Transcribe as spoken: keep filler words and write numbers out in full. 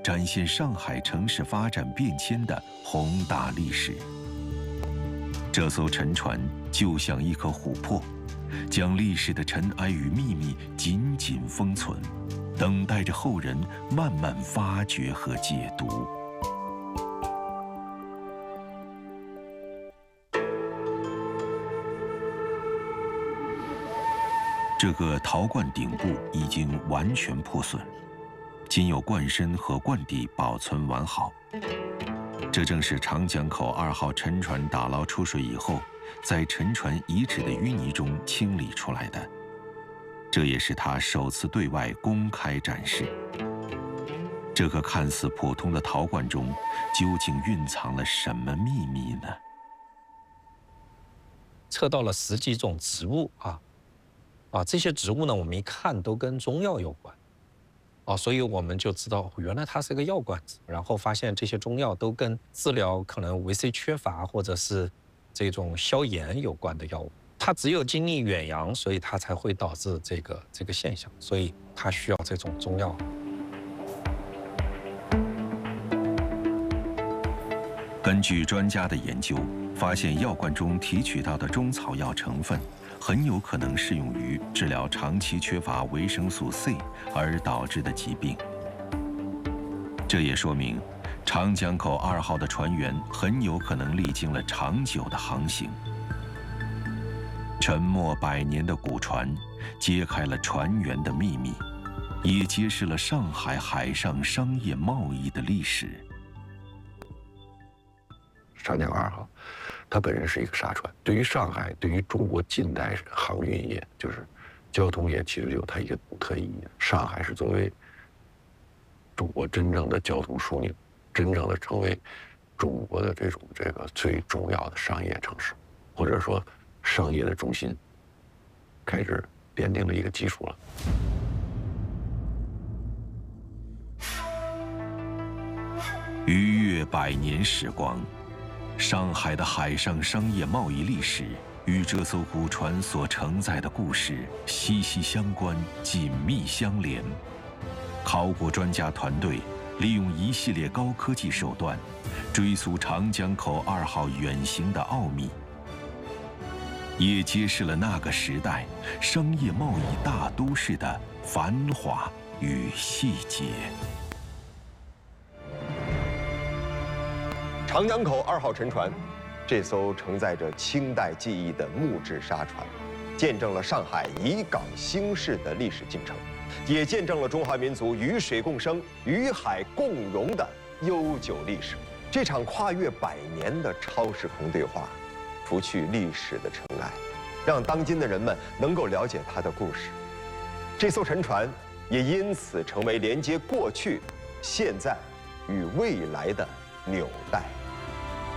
展现上海城市发展变迁的宏大历史。这艘沉船就像一颗琥珀，将历史的尘埃与秘密紧紧封存，等待着后人慢慢发掘和解读。这个陶罐顶部已经完全破损，仅有罐身和罐底保存完好。这正是长江口二号沉船打捞出水以后，在沉船遗址的淤泥中清理出来的。这也是他首次对外公开展示。这个看似普通的陶罐中，究竟蕴藏了什么秘密呢？ 测到了十几种植物啊，啊，这些植物呢，我们一看都跟中药有关。哦，所以我们就知道原来它是个药罐子，然后发现这些中药都跟治疗可能维 C 缺乏或者是这种消炎有关的药物。它只有经历远洋，所以它才会导致这个这个现象，所以它需要这种中药。 根据专家的研究，发现药罐中提取到的中草药成分很有可能适用于治疗长期缺乏维生素 C 而导致的疾病。这也说明，长江口二号的船员很有可能历经了长久的航行。沉没百年的古船，揭开了船员的秘密，也揭示了上海海上商业贸易的历史。 长江二号，它本身是一个沙船，对于上海，对于中国近代航运业，就是交通业，其实有它一个独特意义。上海是作为中国真正的交通枢纽，真正的成为中国的这种这个最重要的商业城市，或者说商业的中心，开始奠定了一个基础了。 逾越百年时光，上海的海上商业贸易历史与这艘古船所承载的故事息息相关、紧密相连。考古专家团队利用一系列高科技手段，追溯长江口二号远行的奥秘，也揭示了那个时代商业贸易大都市的繁华与细节。 长江口二号沉船，这艘承载着清代记忆的木质沙船，见证了上海以港兴市的历史进程，也见证了中华民族与水共生、与海共荣的悠久历史。这场跨越百年的超时空对话，除去历史的尘埃，让当今的人们能够了解它的故事。这艘沉船也因此成为连接过去、现在与未来的纽带。